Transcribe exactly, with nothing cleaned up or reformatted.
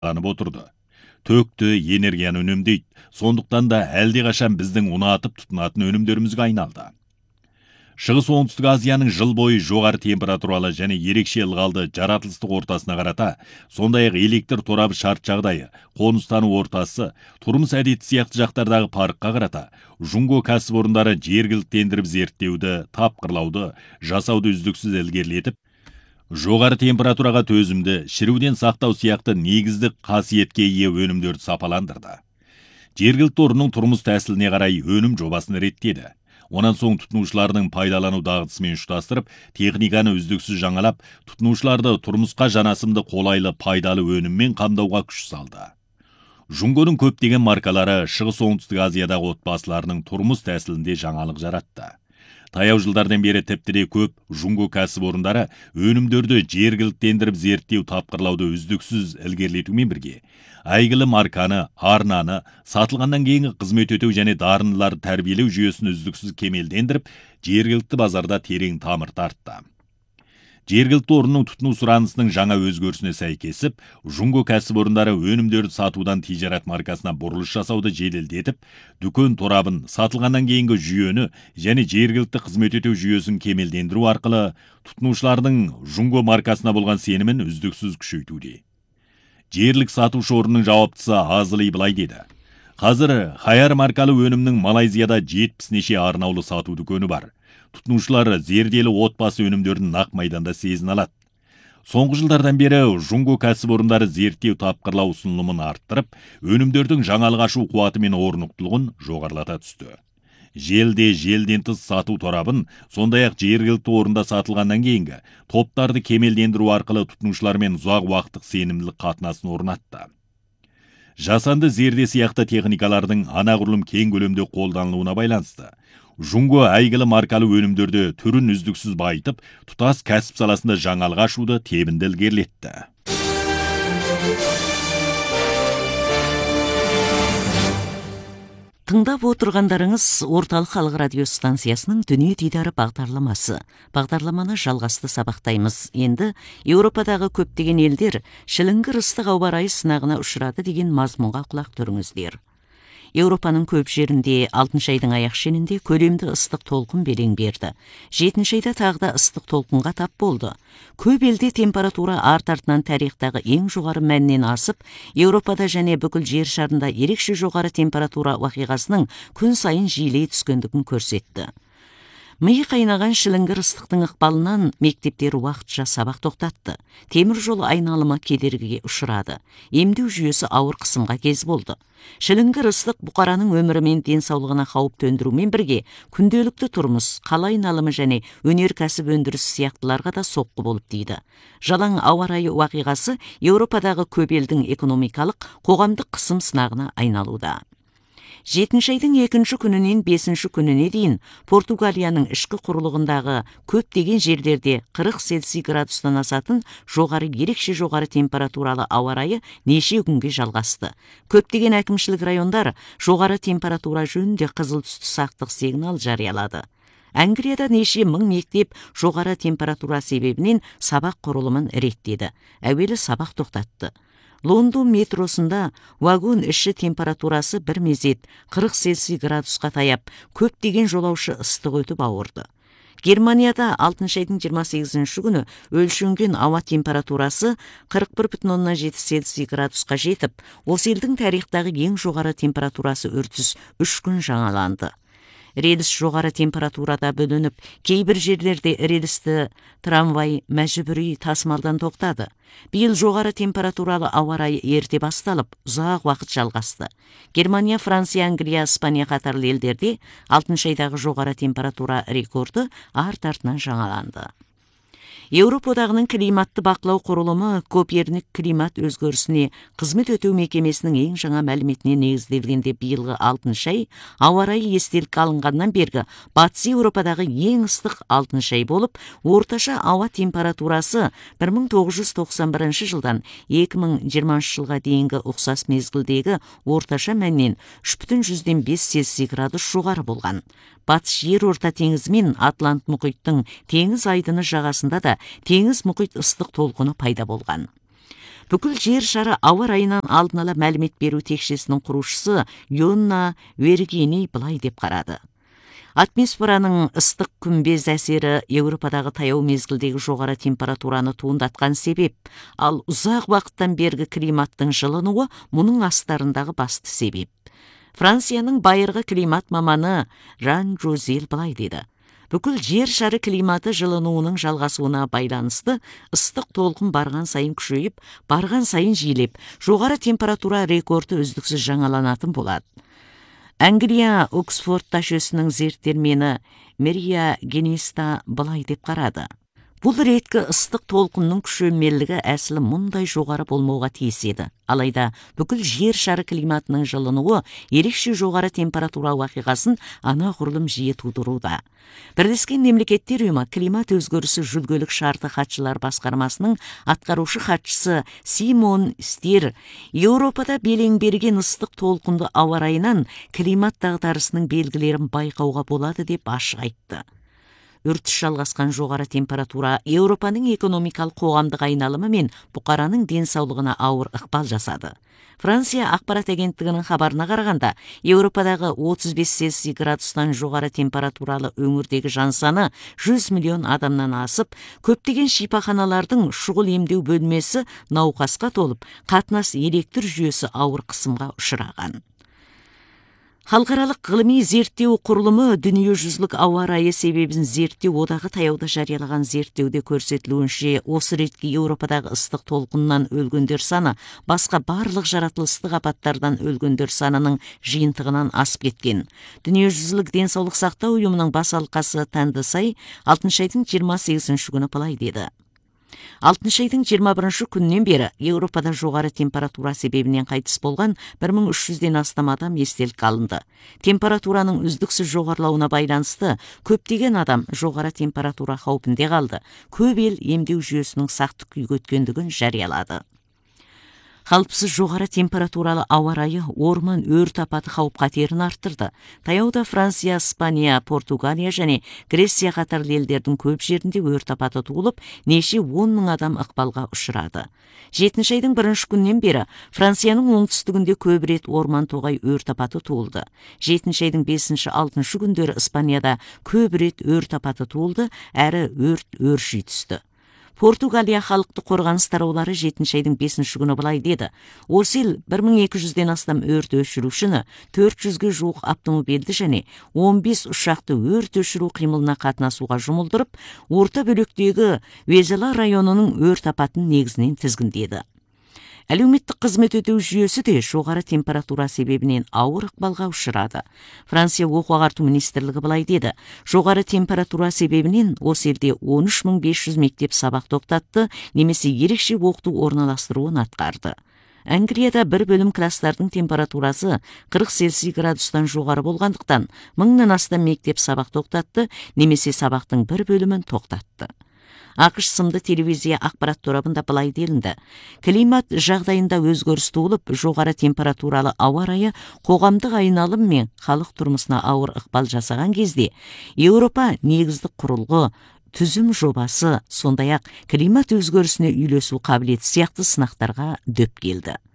пайдаланып отырды. Төкті, энергияны үнемдейді. Сондықтан да әлдеқашан біздің ұнатып тұтынатын өнімдерімізге айналды. Шығыс оңтүстік Азияның жыл бойы жоғары температуралы және ерекше ылғалды жаратылыстық ортасына қарата, сондай-ақ электр торабы шарт жағдайы, қоныстану ортасы, тұрмыс әдеті сияқты жақтардағы парыққа қарата, Жунго кәсіпорындары жергіліктендіріп зерттеуді, тапқырлауды, жасауды үздіксіз ілгерілетіп, жоғары температураға төзімді, шіруден сақтау сияқты негіздік қасиетке ие өнімдерді сапаландырды. Жергілікті орынның тұрмыс тәсіліне қарай өнім жобасын реттеді. Онан соң тұтынушылардың пайдалану дағдысымен ұштастырып, техниканы үздіксіз жаңалап, тұтынушыларды тұрмысқа жанасымды қолайлы пайдалы өніммен қамдауға күш салды. Жунгоның көптеген маркалары Шығыс оңтүстік Азиядағы отбасыларының тұрмыс тәсілінде жаңалық жаратты. Таяу жылдардан бері тіпті де көп Жунго кәсіпорындары өнімдерді жергіліктендіріп зерттеу тапқырлауды үздіксіз ілгерілетумен бірге, әйгілі марканы, арнаны, сатылғаннан кейінгі қызмет өтеу және дарындылар тәрбиелеу жүйесін үздіксіз кемелдендіріп, жергілікті базарда терең тамыр тартты. Жергілікті орынның тұтыну сұранысының жаңа өзгерісіне сәйкесіп, Жунго кәсіпорындары өнімдерді сатудан тижарат маркасына бұрылыс жасауды жеделдетіп, дүкен торабын, сатылғаннан кейінгі жүйені және жергілікті қызмет ету жүйесін кемелдендіру арқылы тұтынушылардың Жунго маркасына болған сенімін үздіксіз күшейтуде. Жерлік сатушы орынның жауаптысы Азли былай деді: Қазір Хайар маркалы өнімнің Малайзияда жетпіс неше арнаулы сату дүкені бар. Тұтынушылар зерделі отбасы өнімдерін нақ майданда сезін алады. Соңғы жылдардан бері Жунго кәсіпорындары зерттеу тапқырлау ұсынылымын арттырып, өнімдердің жаңалық ашу қуаты мен орнықтылығын жоғарылата түсті. Желде желден тыс сату торабын, сондай-ақ жергілікті орында сатылғаннан кейінгі топтарды кемелдендіру арқылы тұтынушылармен ұзақ уақыттық сенімділік қатынасын орнатты. Жасанды зерде сияқты техникалардың анағұрлым кең көлемде қолданылуына байланысты, Жунго әйгілі маркалы өнімдерді түрін үздіксіз байытып, тұтас кәсіп саласында жаңалық ашуды тебінді ілгерілетті. Тыңдап отырғандарыңыз орталық халық радио станциясының дүние дидары бағдарламасы. Бағдарламаны жалғасты сабақтаймыз. Енді Еуропадағы көптеген елдер шіліңгір ыстық ауа райы сынағына ұшырады деген мазмұнға құлақ түріңіздер. Еуропаның көп жерінде алтыншы айдың аяқ шенінде көлемді ыстық толқын белең берді. жетінші айда тағы да ыстық толқынға тап болды. Көп елде температура арт-артынан тарихтағы ең жоғары мәннен асып, Еуропада және бүкіл жер шарында ерекше жоғары температура уақиғасының күн сайын жиілей түскендігін көрсетті. Миы қайнаған шіліңгір ыстықтың ықпалынан мектептер уақытша сабақ тоқтатты. Темір жол айналымы кедергіге ұшырады. Емдеу жүйесі ауыр қысымға кез болды. Шіліңгір ыстық бұқараның өмірі мен денсаулығына қауіп төндірумен бірге күнделікті тұрмыс, қала айналымы және өнеркәсіп өндірісі сияқтыларға да соққы болып тиді. Жалаң ауа райы уақиғасы Еуропадағы көп елдің экономикалық, қоғамдық қысым сынағына айналуда. жетінші айдың екінші күнінен бесінші күніне дейін Португалияның ішкі құрлығындағы көптеген жерлерде қырық Цельсий градустан асатын жоғары ерекше жоғары температуралы ауа райы неше күнге жалғасты. Көптеген әкімшілік райондар жоғары температура жөнінде қызыл түсті сақтық сигнал жариялады. Англияда неше мың мектеп жоғары температура себебінен сабақ құрылымын реттеді. Әуелі сабақ тоқтатты. Лондон метросында вагон іші температурасы бір мезет қырық Цельсий градусқа таяп, көптеген жолаушы ыстық өтіп ауырды. Германияда алтыншы айдың жиырма сегізінші күні өлшенген ауа температурасы қырық бір бүтін оннан жеті Цельсий градусқа жетіп, осы елдің тарихтағы ең жоғары температурасы үрдіс үш күн жаңаланды. Рельс жоғары температурада бөлініп, кейбір жерлерде рельсті трамвай мәжбүри тасымалдан тоқтады. Биыл жоғары температуралы ауа райы ерте басталып, ұзақ уақыт жалғасты. Германия, Франция, Англия, Испания қатарлы елдерде алтыншы айдағы жоғары температура рекорды арт-артынан жаңаланды. Еуропа одағының климатты бақылау құрылымы Коперник климат өзгерісіне қызмет өтеу мекемесінің ең жаңа мәліметіне негізделгенде биылғы алтыншы ай ауа райы естелікке алынғаннан бергі батыс Еуропадағы ең ыстық алтыншы ай болып, орташа ауа температурасы бір мың тоғыз жүз тоқсан бірінші жылдан екі мың жиырмасыншы жылға дейінгі ұқсас мезгілдегі орташа мәннен үш бүтін жүзден бес Цельсий градус жоғары болған. Батыс жер орта теңізі мен Атлант мұхиттың теңіз айдыны жағасында да теңіз мұхит ыстық толқыны пайда болған. Бүкіл жер шары ауа райынан алдын ала мәлімет беру текшесінің құрушысы Йонна Вергини былай деп қарады. Атмосфераның ыстық күнбез әсері Еуропадағы таяу мезгілдегі жоғары температураны туындатқан себеп, ал ұзақ уақыттан бергі климаттың жылынуы мұның астарындағы басты себеп. Францияның байырғы климат маманы Жан Жозел былай деді. Бүкіл жер шары климаты жылынуының жалғасуына байланысты ыстық толқын барған сайын күшейіп, барған сайын жиілеп, жоғары температура рекорды үздіксіз жаңаланатын болады. Англия Оксфорд ташөсінің зерттелмені Мерия Гениста былай деп қарады. Бұл реткі ыстық толқынның күшеймелігі әсілі мұндай жоғары болмауға тиіс еді. Алайда бүкіл жер шары климатының жылынуы ерекше жоғары температура уақиғасын анағұрлым жиі тудыруда. Бірлескен мемлекеттер ұйымы климат өзгерісі жүлгелік шарты хатшылар басқармасының атқарушы хатшысы Симон Стир Еуропада белең берген ыстық толқынды ауа райынан климат дағдарысының белгілерін байқауға болады деп ашық айтты. Үртіс жалғасқан жоғары температура Еуропаның экономикалық қоғамдық айналымы мен бұқараның денсаулығына ауыр ықпал жасады. Франция ақпарат агенттігінің хабарына қарағанда, Еуропадағы отыз бес Цельсий градустан жоғары температуралы өңірдегі жан саны жүз миллион адамнан асып, көптеген шипаханалардың шұғыл емдеу бөлмесі науқасқа толып, қатынас электр жүйесі ауыр қысымға ұшыраған. Халықаралық ғылыми зерттеу құрылымы дүниежүзілік ауа райы себебін зерттеу одағы таяуда жариялаған зерттеуде көрсетілуінше, осы ретке Еуропадағы ыстық толқыннан өлгендер саны басқа барлық жаратылыстық апаттардан өлгендер санының жиынтығынан асып кеткен. Дүниежүзілік денсаулық сақтау ұйымының бас алқасы Тандысай алтыншы айдың жиырма сегізінші күні былай деді. алтыншы айдың жиырма бірінші күннен бері Еуропада жоғары температура себебінен қайтыс болған бір мың үш жүзден астам адам естелік алынды. Температураның үздіксіз жоғарылауына байланысты көптеген адам жоғары температура қаупінде қалды. Көп ел емдеу жүйесінің сақтық күйге өткендігін жариялады. Қалыпсыз жоғары температуралы ауа райы орман өрт апаты қауіп қатерін арттырды. Таяуда Франция, Испания, Португалия және Греция қатарлы елдердің көп жерінде өрт апаты туылып, неше он мың адам ықпалға ұшырады. жетінші айдың бірінші күннен бері Францияның оңтүстігінде көп рет орман тоғай өрт апаты туылды. жетінші айдың бесінші алтыншы күндері Испанияда көп рет өрт апаты туылды, әрі өрт өрши түсті. Португалия халықты қорғаныс тараулары жетінші айдың бесінші күні былай деді. Осы ел бір мың екі жүзден астам өрт өшірушіні, төрт жүзге жуық автомобильді және он бес ұшақты өрт өшіру қимылына қатынасуға жұмылдырып, орта бөліктегі Везела районының өрт апатын негізінен тізгіндеді. Әлеуметтік қызмет өтеу жүйесі де жоғары температура себебінен ауыр ықпалға ұшырады. Франция оқу ағарту министрлігі былай деді. Жоғары температура себебінен осы елде он үш мың бес жүз мектеп сабақ тоқтатты, немесе ерекше оқыту орналастыруын атқарды. Англияда бір бөлім кластардың температурасы қырық Цельсий градустан жоғары болғандықтан мыңнан астам мектеп сабақ тоқтатты, немесе сабақтың бір бөлімін тоқтатты. ақш сымды телевизия ақпарат торабында былай делінді. Климат жағдайында өзгеріс туылып, жоғары температуралы ауа райы қоғамдық айналым мен халық тұрмысына ауыр ықпал жасаған кезде, Еуропа негіздік құрылғы, түзім жобасы, сондай-ақ климат өзгерісіне үйлесу қабілеті сияқты сынақтарға дөп келді.